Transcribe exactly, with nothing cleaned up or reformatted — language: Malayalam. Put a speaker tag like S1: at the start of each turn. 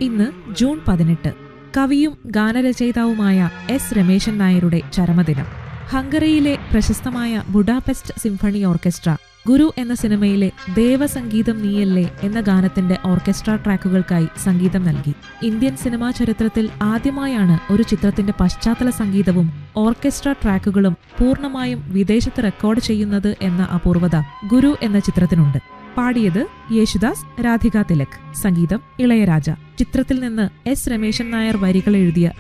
S1: ഇന്ന് ജൂൺ പതിനെട്ട്. കവിയും ഗാനരചയിതാവുമായ എസ് രമേശൻ നായരുടെ ചരമദിനം. ഹംഗറിയിലെ പ്രശസ്തമായ ബുഡാപെസ്റ്റ് സിംഫണി ഓർക്കസ്ട്ര ഗുരു എന്ന സിനിമയിലെ ദേവസംഗീതം നീയല്ലേ എന്ന ഗാനത്തിന്റെ ഓർക്കസ്ട്ര ട്രാക്കുകൾക്കായി സംഗീതം നൽകി. ഇന്ത്യൻ സിനിമാ ചരിത്രത്തിൽ ആദ്യമായാണ് ഒരു ചിത്രത്തിന്റെ പശ്ചാത്തല സംഗീതവും ഓർക്കസ്ട്ര ട്രാക്കുകളും പൂർണ്ണമായും വിദേശത്ത് റെക്കോർഡ് ചെയ്യുന്നത് എന്ന അപൂർവത ഗുരു എന്ന ചിത്രത്തിനുണ്ട്. പാടിയത് യേശുദാസ്, രാധിക തിലക്. സംഗീതം ഇളയരാജ. ചിത്രത്തിൽ നിന്ന് എസ് രമേശൻ നായർ വരികൾ എഴുതിയ